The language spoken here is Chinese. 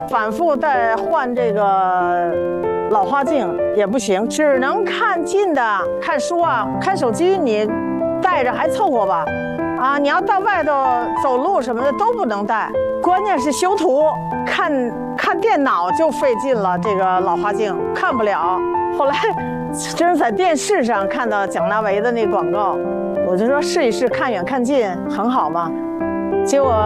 反复再换这个老花镜也不行，只能看近的，看书啊，看手机你带着还凑合吧。啊，你要到外头走路什么的都不能带，关键是修图，看电脑就费劲了，这个老花镜看不了。后来真是在电视上看到蒋大为的那广告，我就说试一试，看远看近很好嘛，结果。